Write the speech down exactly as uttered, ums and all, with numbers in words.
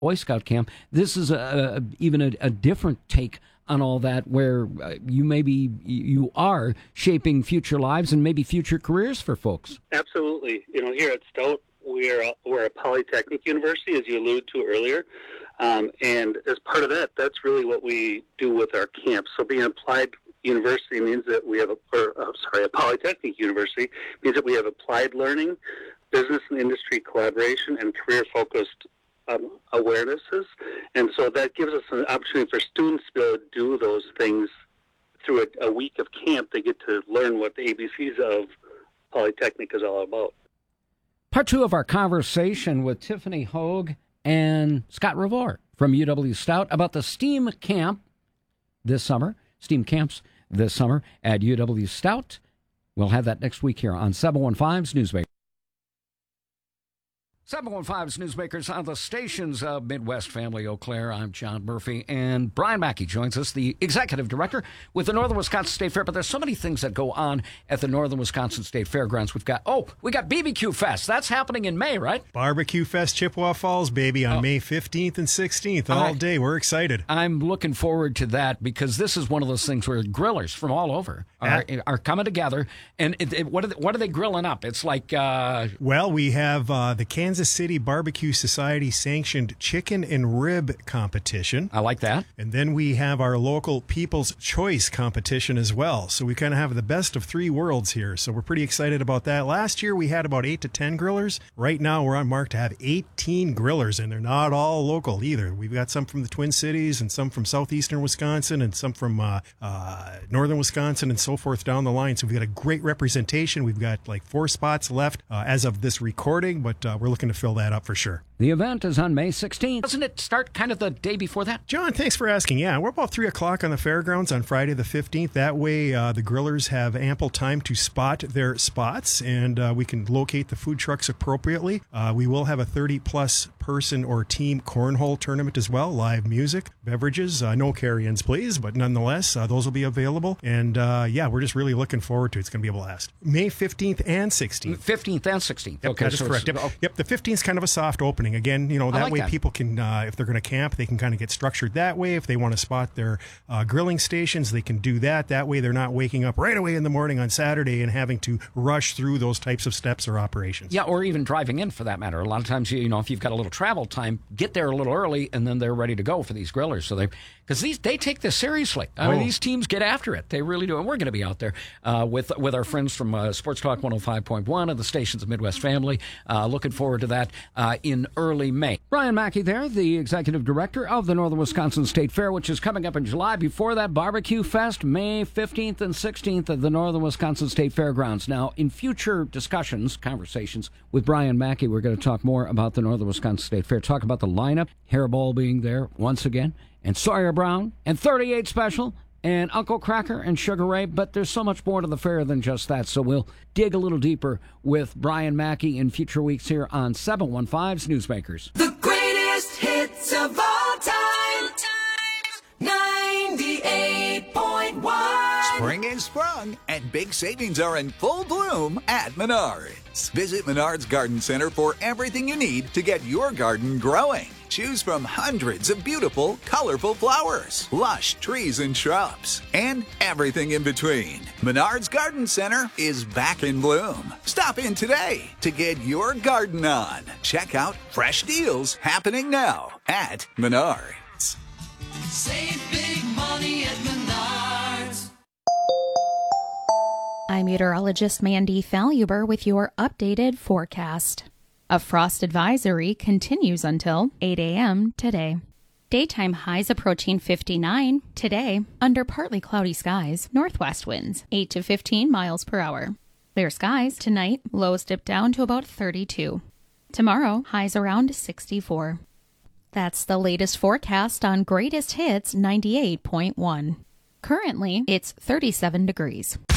Boy Scout camp. This is a, a even a, a different take on all that, where uh, you maybe you are shaping future lives and maybe future careers for folks. Absolutely. You know, here at Stout, we're a, we're a polytechnic university, as you alluded to earlier, um, and as part of that, that's really what we do with our camps. So being applied university means that we have a, or, uh, sorry, a polytechnic university means that we have applied learning, business and industry collaboration, and career-focused um, awarenesses. And so that gives us an opportunity for students to be able to do those things through a, a week of camp. They get to learn what the A B Cs of Polytechnic is all about. Part two of our conversation with Tiffany Hogue and Scott Revore from U W Stout about the STEAM camp this summer, STEAM camps this summer at U W Stout. We'll have that next week here on seven one five's Newsmaker. seven one five's Newsmakers on the stations of Midwest Family Eau Claire. I'm John Murphy, and Brian Mackey joins us, the executive director with the Northern Wisconsin State Fair. But there's so many things that go on at the Northern Wisconsin State Fairgrounds. We've got, oh, we got B B Q Fest. That's happening in May, right? Barbecue Fest, Chippewa Falls, baby, on oh. May fifteenth and sixteenth, all I, day. We're excited. I'm looking forward to that, because this is one of those things where grillers from all over are, At, are coming together. And it, it, what, are they, what are they grilling up? It's like... Uh, well, we have uh, the Kansas City Barbecue Society sanctioned chicken and rib competition. I like that. And then we have our local People's Choice competition as well. So we kind of have the best of three worlds here. So we're pretty excited about that. Last year we had about eight to ten grillers. Right now we're on mark to have eighteen grillers, and they're not all local either. We've got some from the Twin Cities and some from southeastern Wisconsin and some from uh, uh, northern Wisconsin and so forth down the line. So we've got a great representation. We've got like four spots left uh, as of this recording, but uh, we're looking to fill that up for sure. The event is on May sixteenth. Doesn't it start kind of the day before that? John, thanks for asking. Yeah, we're about three o'clock on the fairgrounds on Friday the fifteenth. That way uh, the grillers have ample time to spot their spots, and uh, we can locate the food trucks appropriately. Uh, we will have a thirty-plus person or team cornhole tournament as well, live music, beverages, uh, no carry-ins, please, but nonetheless, uh, those will be available. And uh, yeah, we're just really looking forward to it. It's going to be a blast. May fifteenth and sixteenth. fifteenth and sixteenth. Yep, okay, that is so correct. Yep. Oh. yep, the fifteenth is kind of a soft opening. Again, you know, that like way that. people can, uh, if they're going to camp, they can kind of get structured that way. If they want to spot their uh, grilling stations, they can do that. That way they're not waking up right away in the morning on Saturday and having to rush through those types of steps or operations. Yeah, or even driving in for that matter. A lot of times, you know, if you've got a little travel time, get there a little early, and then they're ready to go for these grillers. So they, because these they take this seriously. I oh. mean, these teams get after it. They really do. And we're going to be out there uh, with with our friends from uh, Sports Talk one oh five point one and the stations of Midwest Family. Uh, looking forward to that uh, in early May. Brian Mackey there, the executive director of the Northern Wisconsin State Fair, which is coming up in July. Before that, Barbecue Fest, May fifteenth and sixteenth at the Northern Wisconsin State Fairgrounds. Now, in future discussions, conversations with Brian Mackey, we're going to talk more about the Northern Wisconsin State Fair, talk about the lineup, Hairball being there once again, and Sawyer Brown, and thirty-eight Special, and Uncle Cracker and Sugar Ray, but there's so much more to the fair than just that, so we'll dig a little deeper with Brian Mackey in future weeks here on seven one five's Newsmakers. The greatest hits of all time, ninety-eight point one. Spring is sprung, and big savings are in full bloom at Menards. Visit Menards Garden Center for everything you need to get your garden growing. Choose from hundreds of beautiful, colorful flowers, lush trees and shrubs, and everything in between. Menards Garden Center is back in bloom. Stop in today to get your garden on. Check out fresh deals happening now at Menards. Save big money at Menards. I'm meteorologist Mandy Faluber with your updated forecast. A frost advisory continues until eight a.m. today. Daytime highs approaching fifty-nine today under partly cloudy skies, northwest winds eight to fifteen miles per hour. Clear skies tonight, lows dip down to about thirty-two. Tomorrow, highs around sixty-four. That's the latest forecast on Greatest Hits ninety-eight point one. Currently, it's thirty-seven degrees.